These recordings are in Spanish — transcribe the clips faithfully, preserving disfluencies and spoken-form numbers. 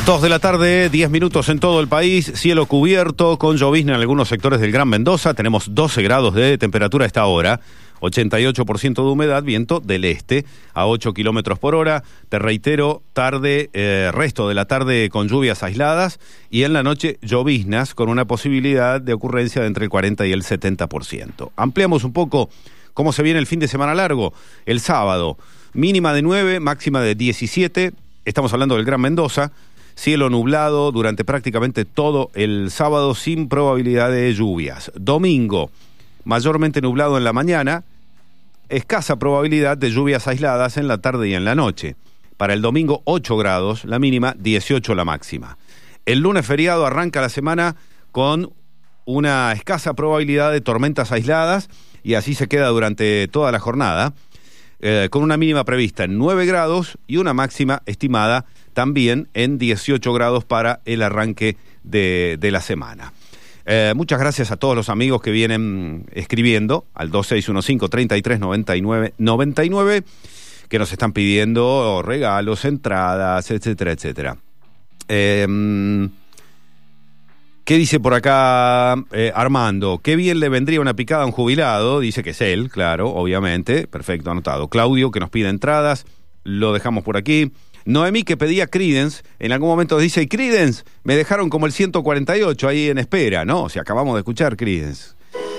Dos de la tarde, diez minutos en todo el país, cielo cubierto, con llovizna en algunos sectores del Gran Mendoza. Tenemos doce grados de temperatura a esta hora, ochenta y ocho por ciento de humedad, viento del este a ocho kilómetros por hora. Te reitero, tarde, eh, resto de la tarde con lluvias aisladas y en la noche lloviznas con una posibilidad de ocurrencia de entre el cuarenta y el setenta por ciento. Ampliamos un poco cómo se viene el fin de semana largo. El sábado, mínima de nueve, máxima de diecisiete. Estamos hablando del Gran Mendoza. Cielo nublado durante prácticamente todo el sábado sin probabilidad de lluvias. Domingo, mayormente nublado en la mañana, escasa probabilidad de lluvias aisladas en la tarde y en la noche. Para el domingo, ocho grados la mínima, dieciocho la máxima. El lunes feriado arranca la semana con una escasa probabilidad de tormentas aisladas y así se queda durante toda la jornada, eh, con una mínima prevista en nueve grados y una máxima estimada también en dieciocho grados para el arranque de, de la semana. Eh, muchas gracias a todos los amigos que vienen escribiendo al dos seis uno cinco, treinta y tres, noventa y nueve, noventa y nueve, que nos están pidiendo regalos, entradas, etcétera, etcétera. Eh, ¿Qué dice por acá eh, Armando? Qué bien le vendría una picada a un jubilado, dice que es él, claro, obviamente, perfecto, anotado. Claudio, que nos pide entradas, lo dejamos por aquí. Noemí, que pedía Creedence, en algún momento dice, Creedence, me dejaron como el ciento cuarenta y ocho ahí en espera, ¿no? O sea, acabamos de escuchar Creedence.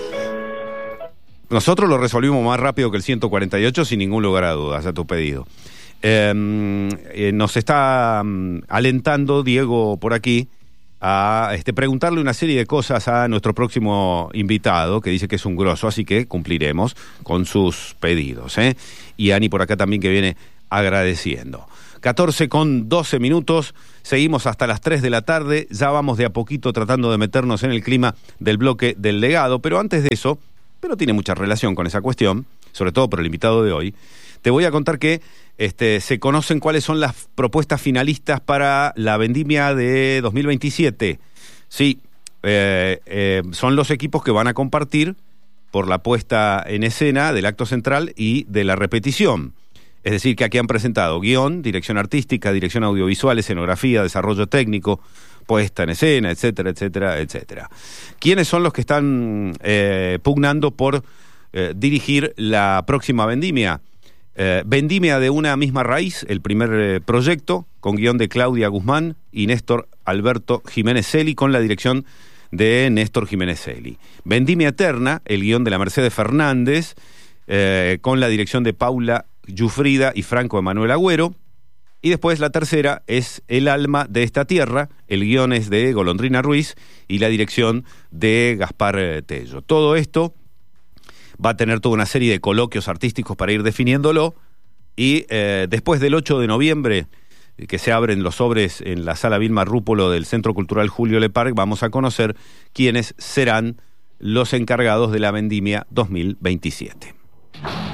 Nosotros lo resolvimos más rápido que el ciento cuarenta y ocho, sin ningún lugar a dudas, a tu pedido. Eh, eh, nos está um, alentando Diego por aquí a este, preguntarle una serie de cosas a nuestro próximo invitado, que dice que es un grosso, así que cumpliremos con sus pedidos, ¿eh? Y Ani por acá también, que viene agradeciendo. catorce con doce minutos, seguimos hasta las tres de la tarde, ya vamos de a poquito tratando de meternos en el clima del bloque del legado, pero antes de eso, pero tiene mucha relación con esa cuestión, sobre todo por el invitado de hoy, te voy a contar que este, se conocen cuáles son las propuestas finalistas para la vendimia de dos mil veintisiete. Sí, eh, eh, son los equipos que van a compartir por la puesta en escena del acto central y de la repetición. Es decir, que aquí han presentado guión, dirección artística, dirección audiovisual, escenografía, desarrollo técnico, puesta en escena, etcétera, etcétera, etcétera. ¿Quiénes son los que están eh, pugnando por eh, dirigir la próxima vendimia? Eh, vendimia de una misma raíz, el primer eh, proyecto, con guión de Claudia Guzmán y Néstor Alberto Jiménez Celi, con la dirección de Néstor Jiménez Celi. Vendimia Eterna, el guión de la Mercedes Fernández, eh, con la dirección de Paula Giuffrida y Franco Emanuel Agüero. Y después la tercera es El alma de esta tierra, el guión es de Golondrina Ruiz y la dirección de Gaspar Tello. Todo esto va a tener toda una serie de coloquios artísticos para ir definiéndolo y eh, después del ocho de noviembre, que se abren los sobres en la Sala Vilma Rúpolo del Centro Cultural Julio Leparc, vamos a conocer quiénes serán los encargados de la vendimia dos mil veintisiete.